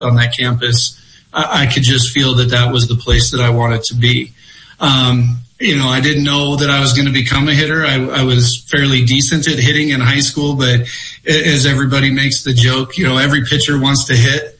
on that campus, I could just feel that was the place that I wanted to be. I didn't know that I was going to become a hitter. I was fairly decent at hitting in high school, but as everybody makes the joke, every pitcher wants to hit.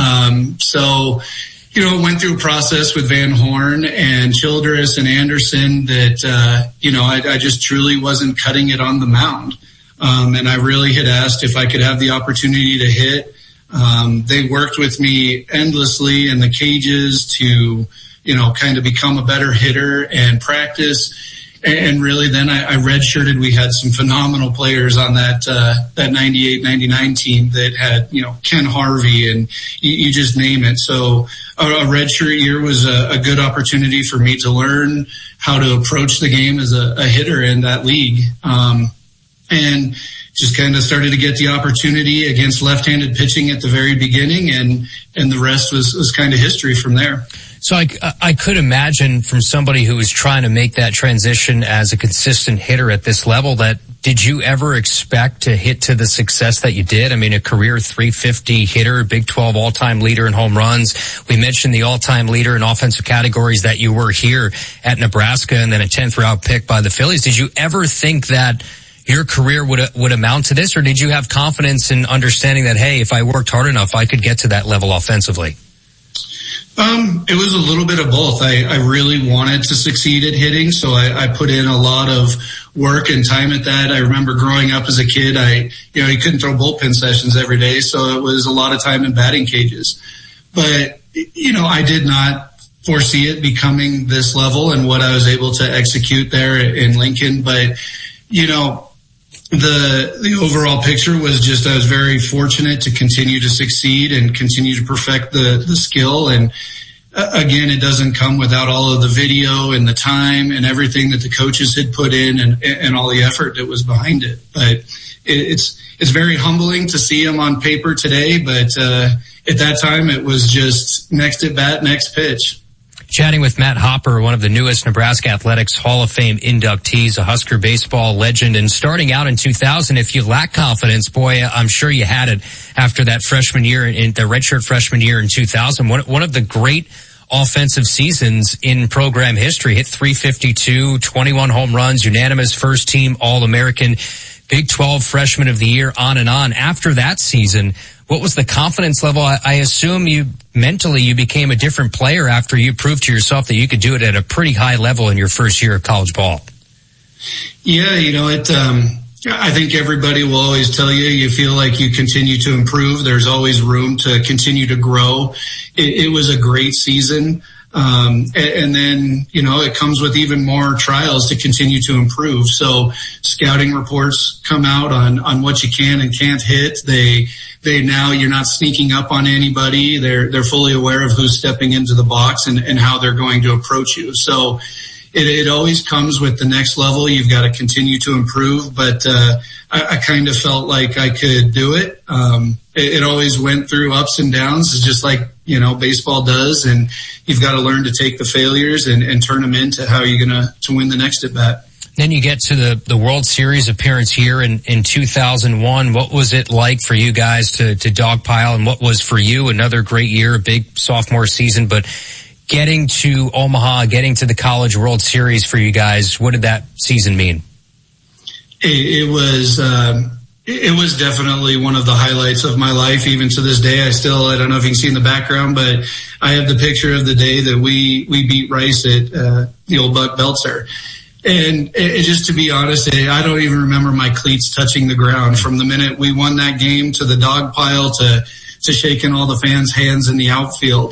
Went through a process with Van Horn and Childress and Anderson that, I just truly wasn't cutting it on the mound. And I really had asked if I could have the opportunity to hit. They worked with me endlessly in the cages to, kind of become a better hitter and practice. And really then I redshirted. We had some phenomenal players on that 98-99 team that had, Ken Harvey and you just name it. So a redshirt year was a good opportunity for me to learn how to approach the game as a hitter in that league. And just kind of started to get the opportunity against left-handed pitching at the very beginning, and the rest was kind of history from there. So I could imagine from somebody who was trying to make that transition as a consistent hitter at this level, that did you ever expect to hit to the success that you did? I mean, a career 350 hitter, Big 12 all-time leader in home runs. We mentioned the all-time leader in offensive categories that you were here at Nebraska, and then a 10th round pick by the Phillies. Did you ever think that your career would amount to this, or did you have confidence in understanding that, hey, if I worked hard enough, I could get to that level offensively? It was a little bit of both. I really wanted to succeed at hitting, so I put in a lot of work and time at that. I remember growing up as a kid, you couldn't throw bullpen sessions every day, so it was a lot of time in batting cages. But, I did not foresee it becoming this level and what I was able to execute there in Lincoln. But, the overall picture was just I was very fortunate to continue to succeed and continue to perfect the skill. And again, it doesn't come without all of the video and the time and everything that the coaches had put in and all the effort that was behind it. But it's very humbling to see them on paper today. But at that time, it was just next at bat, next pitch. Chatting with Matt Hopper, one of the newest Nebraska Athletics Hall of Fame inductees, a Husker baseball legend. And starting out in 2000, if you lack confidence, boy, I'm sure you had it after that freshman year, in the redshirt freshman year in 2000. One of the great offensive seasons in program history. Hit 352, 21 home runs, unanimous first team All-American, Big 12 freshman of the year, on and on. After that season, what was the confidence level? I assume you became a different player after you proved to yourself that you could do it at a pretty high level in your first year of college ball. Yeah, I think everybody will always tell you feel like you continue to improve. There's always room to continue to grow. It was a great season. And then, it comes with even more trials to continue to improve. So scouting reports come out on what you can and can't hit. They now, you're not sneaking up on anybody. They're fully aware of who's stepping into the box and how they're going to approach you. So it always comes with the next level. You've got to continue to improve, but I kind of felt like I could do it. It always went through ups and downs. It's just like, baseball does, and you've got to learn to take the failures and turn them into how you're going to win the next at bat. Then you get to the World Series appearance here in 2001. What was it like for you guys to dogpile, and what was for you another great year, a big sophomore season, but getting to Omaha, getting to the College World Series for you guys, what did that season mean? It was definitely one of the highlights of my life. Even to this day, I don't know if you can see in the background, but I have the picture of the day that we beat Rice at the old Buck Belzer. And just to be honest, I don't even remember my cleats touching the ground from the minute we won that game to the dog pile to shaking all the fans' hands in the outfield.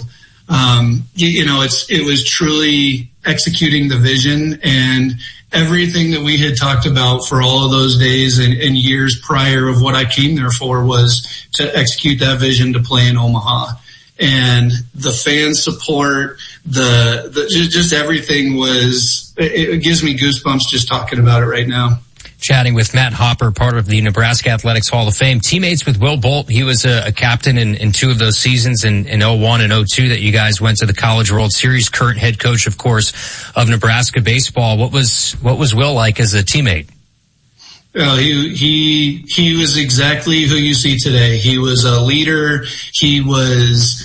It was truly executing the vision, and everything that we had talked about for all of those days and years prior of what I came there for was to execute that vision to play in Omaha. And the fan support, just everything it gives me goosebumps just talking about it right now. Chatting with Matt Hopper, part of the Nebraska Athletics Hall of Fame. Teammates with Will Bolt. He was a captain in two of those seasons in 01 and 02 that you guys went to the College World Series. Current head coach, of course, of Nebraska baseball. What was Will like as a teammate? He was exactly who you see today. He was a leader. He was